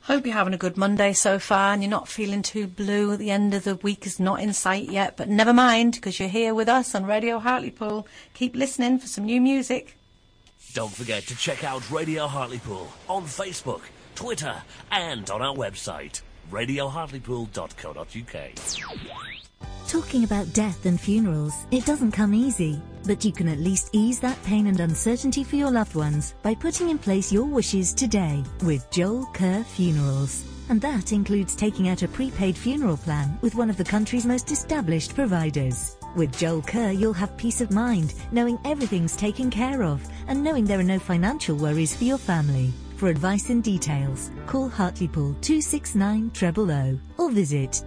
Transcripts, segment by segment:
Hope you're having a good Monday so far and you're not feeling too blue. The end of the week is not in sight yet, but never mind, because you're here with us on Radio Hartlepool. Keep listening for some new music. Don't forget to check out Radio Hartlepool on Facebook, Twitter and on our website, radiohartlepool.co.uk. Talking about death and funerals, it doesn't come easy, but you can at least ease that pain and uncertainty for your loved ones by putting in place your wishes today with Joel Kerr Funerals. And that includes taking out a prepaid funeral plan with one of the country's most established providers. With Joel Kerr, you'll have peace of mind, knowing everything's taken care of and knowing there are no financial worries for your family. For advice and details, call Hartlepool 269 000 or visit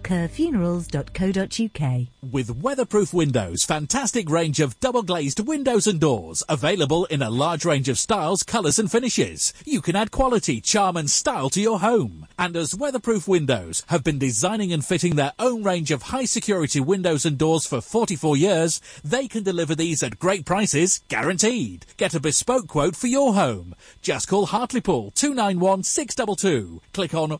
joelkerrfunerals.co.uk. With Weatherproof Windows, fantastic range of double-glazed windows and doors, available in a large range of styles, colours and finishes. You can add quality, charm and style to your home. And as Weatherproof Windows have been designing and fitting their own range of high-security windows and doors for 44 years, they can deliver these at great prices, guaranteed. Get a bespoke quote for your home. Just call Hartlepool 291 622. Click on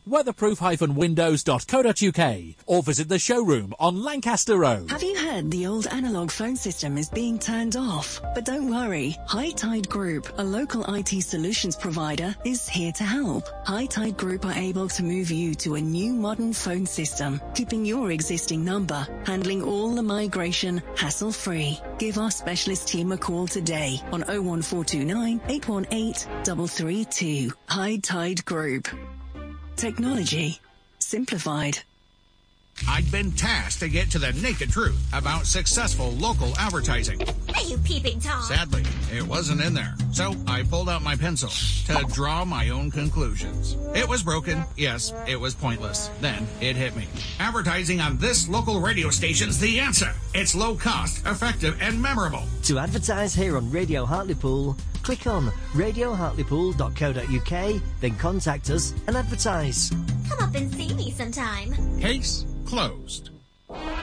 weatherproof-windows.co.uk or visit the showroom on Lancaster Road. Have you heard the old analogue phone system is being turned off? But don't worry, High Tide Group, a local IT solutions provider, is here to help. High Tide Group are able to move you to a new modern phone system, keeping your existing number, handling all the migration hassle-free. Give our specialist team a call today on 01429 818 332. High Tide Group. Technology simplified. I'd been tasked to get to the naked truth about successful local advertising. Are you peeping Tom? Sadly, it wasn't in there. So I pulled out my pencil to draw my own conclusions. It was broken. Yes, it was pointless. Then it hit me. Advertising on this local radio station's the answer. It's low cost, effective, and memorable. To advertise here on Radio Hartlepool, click on radiohartlepool.co.uk, then contact us and advertise. Come up and see me sometime. Case closed.